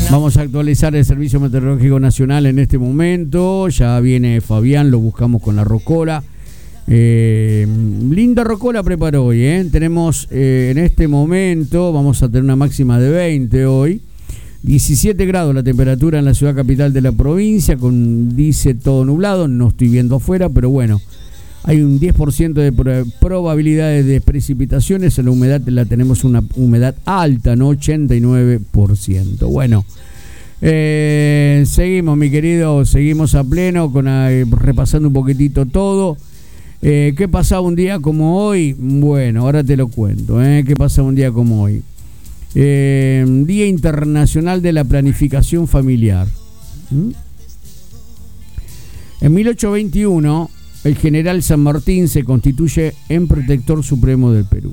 Vamos a actualizar el Servicio Meteorológico Nacional en este momento. Ya viene Fabián, lo buscamos con la rocola. Linda rocola preparó hoy, Tenemos en este momento, vamos a tener una máxima de 20 hoy. 17 grados la temperatura en la ciudad capital de la provincia, dice todo nublado, no estoy viendo afuera, pero bueno, hay un 10% de probabilidades de precipitaciones, en la humedad tenemos una humedad alta, ¿no? 89%. Bueno, seguimos, mi querido, seguimos a pleno, repasando un poquitito todo. ¿Qué pasaba un día como hoy? Bueno, ahora te lo cuento, ¿qué pasaba un día como hoy? Día Internacional de la Planificación Familiar. En 1821, el general San Martín se constituye en protector supremo del Perú.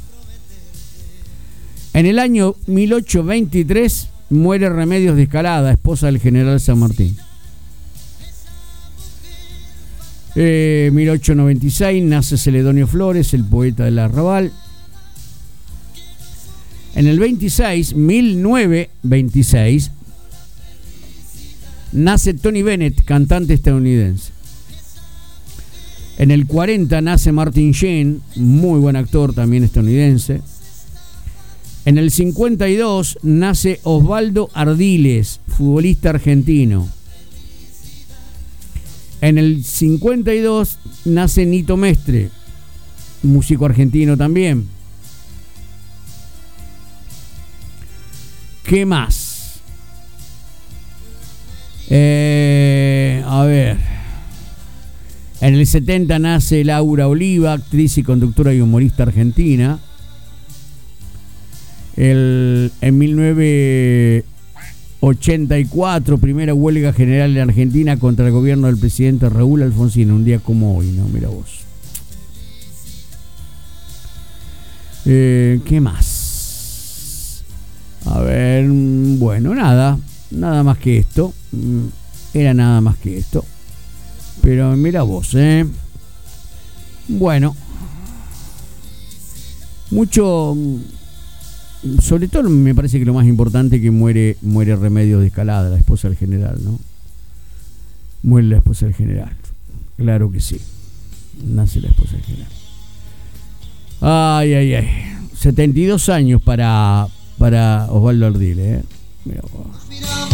En el año 1823 muere Remedios de Escalada, esposa del general San Martín. 1896 nace Celedonio Flores, el poeta del Arrabal. En el 1926, nace Tony Bennett, cantante estadounidense. En el 40 nace Martin Sheen, muy buen actor también estadounidense. En el 52 nace Osvaldo Ardiles, futbolista argentino. En el 52 nace Nito Mestre, músico argentino también. ¿Qué más? A ver. En el 70 nace Laura Oliva, actriz y conductora y humorista argentina. En 1984, primera huelga general en Argentina contra el gobierno del presidente Raúl Alfonsín, un día como hoy, ¿no? Mira vos. ¿Qué más? A ver, bueno, nada más que esto. Era nada más que esto. Pero mira vos, Bueno, mucho, sobre todo me parece que lo más importante es que muere Remedios de Escalada, la esposa del general, ¿no? Muere la esposa del general. Claro que sí. Nace la esposa del general. Ay. 72 años para Osvaldo Ardiles, Mira vos.